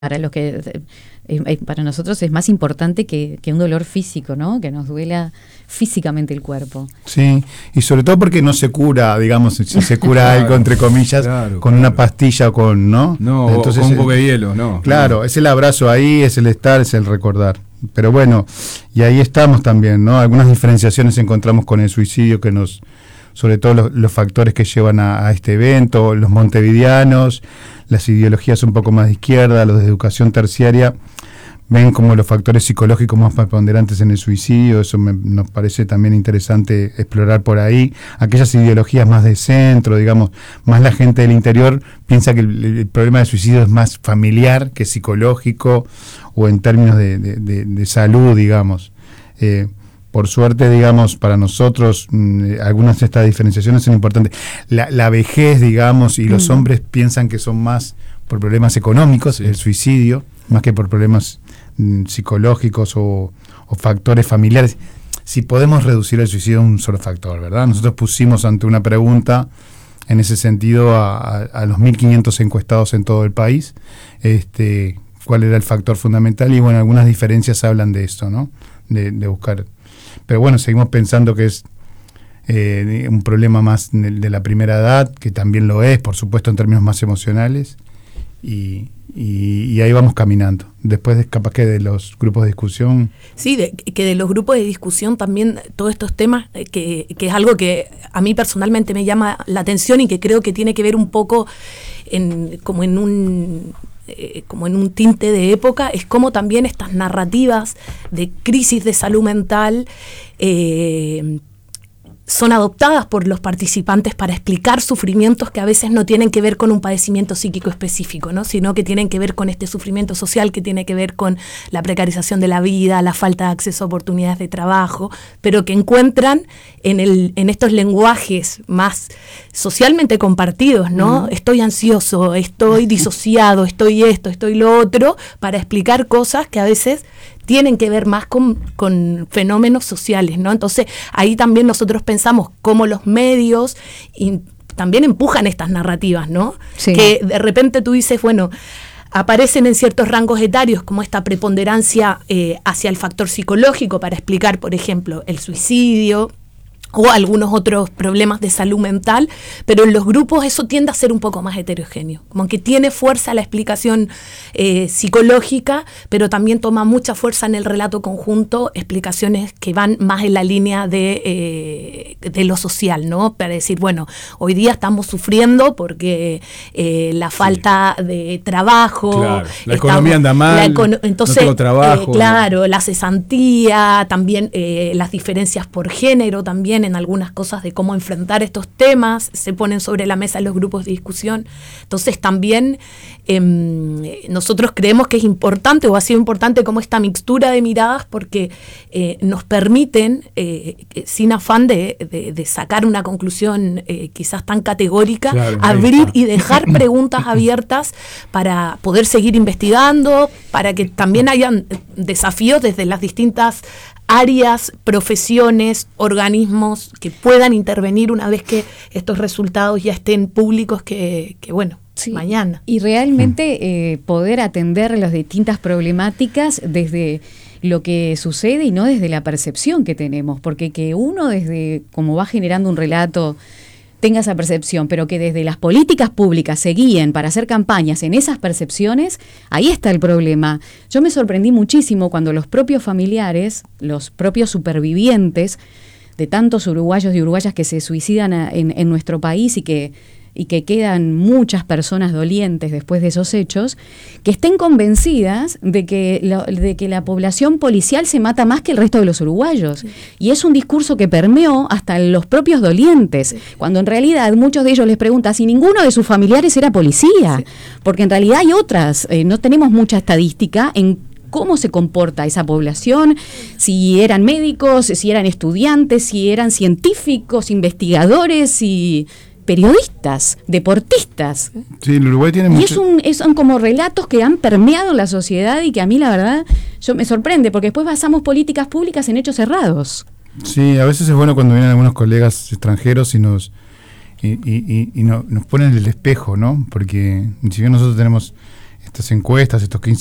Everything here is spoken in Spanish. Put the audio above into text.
para los que para nosotros es más importante que un dolor físico, ¿no? Que nos duela físicamente el cuerpo. Sí, y sobre todo porque no se cura, digamos, si se cura algo, entre comillas, con una pastilla o con, ¿no? No, entonces, o con un poco de hielo, no. Claro, no. Es el abrazo ahí, es el estar, es el recordar. Pero bueno, y ahí estamos también, ¿no? Algunas diferenciaciones encontramos con el suicidio que nos... sobre todo los factores que llevan a este evento, los montevideanos, las ideologías un poco más de izquierda, los de educación terciaria, ven como los factores psicológicos más preponderantes en el suicidio. Eso nos parece también interesante explorar por ahí. Aquellas ideologías más de centro, digamos, más la gente del interior piensa que el problema del suicidio es más familiar que psicológico o en términos de salud, digamos. Por suerte, digamos, para nosotros, algunas de estas diferenciaciones son importantes. La vejez, digamos, y los hombres piensan que son más por problemas económicos, el suicidio, más que por problemas psicológicos o factores familiares. Si podemos reducir el suicidio a un solo factor, ¿verdad? Nosotros pusimos ante una pregunta en ese sentido a los 1.500 encuestados en todo el país, cuál era el factor fundamental, y bueno, algunas diferencias hablan de esto, ¿no? De buscar... Pero bueno, seguimos pensando que es un problema más de la primera edad, que también lo es, por supuesto, en términos más emocionales, y ahí vamos caminando. Después, capaz que de los grupos de discusión... Sí, que de los grupos de discusión también, todos estos temas, que es algo que a mí personalmente me llama la atención y que creo que tiene que ver un poco como en un tinte de época, es como también estas narrativas de crisis de salud mental son adoptadas por los participantes para explicar sufrimientos que a veces no tienen que ver con un padecimiento psíquico específico, ¿no? Sino que tienen que ver con este sufrimiento social, que tiene que ver con la precarización de la vida, la falta de acceso a oportunidades de trabajo, pero que encuentran en estos lenguajes más socialmente compartidos, ¿no? Estoy ansioso, estoy disociado, estoy esto, estoy lo otro, para explicar cosas que a veces tienen que ver más con fenómenos sociales, ¿no? Entonces, ahí también nosotros pensamos cómo los medios también empujan estas narrativas, ¿no? Sí. Que de repente tú dices, bueno, aparecen en ciertos rangos etarios como esta preponderancia hacia el factor psicológico para explicar, por ejemplo, el suicidio o algunos otros problemas de salud mental, pero en los grupos eso tiende a ser un poco más heterogéneo, como que tiene fuerza la explicación psicológica, pero también toma mucha fuerza en el relato conjunto explicaciones que van más en la línea de lo social, ¿no? Para decir, bueno, hoy día estamos sufriendo porque la falta de trabajo, claro, la economía anda mal, entonces, no tengo trabajo, claro, la cesantía, también las diferencias por género, también en algunas cosas de cómo enfrentar estos temas, se ponen sobre la mesa en los grupos de discusión. Entonces también nosotros creemos que es importante, o ha sido importante, como esta mixtura de miradas, porque nos permiten, sin afán de sacar una conclusión quizás tan categórica, claro, abrir y dejar preguntas abiertas para poder seguir investigando, para que también hayan desafíos desde las distintas áreas, profesiones, organismos que puedan intervenir una vez que estos resultados ya estén públicos, que bueno, sí, mañana. Y realmente poder atender las distintas problemáticas desde lo que sucede y no desde la percepción que tenemos, porque que uno desde cómo va generando un relato tenga esa percepción, pero que desde las políticas públicas se guíen para hacer campañas en esas percepciones, ahí está el problema. Yo me sorprendí muchísimo cuando los propios familiares, los propios supervivientes de tantos uruguayos y uruguayas que se suicidan en nuestro país y que quedan muchas personas dolientes después de esos hechos, que estén convencidas de que la población policial se mata más que el resto de los uruguayos. Sí. Y es un discurso que permeó hasta los propios dolientes, cuando en realidad muchos de ellos les preguntan si ninguno de sus familiares era policía, sí, porque en realidad hay otras, no tenemos mucha estadística en cómo se comporta esa población, si eran médicos, si eran estudiantes, si eran científicos, investigadores y periodistas, deportistas. Sí, el Uruguay tiene mucho... Y son como relatos que han permeado la sociedad y que a mí la verdad me sorprende, porque después basamos políticas públicas en hechos cerrados. Sí, a veces es bueno cuando vienen algunos colegas extranjeros y nos ponen el espejo, ¿no? Porque si bien nosotros tenemos estas encuestas, estos 15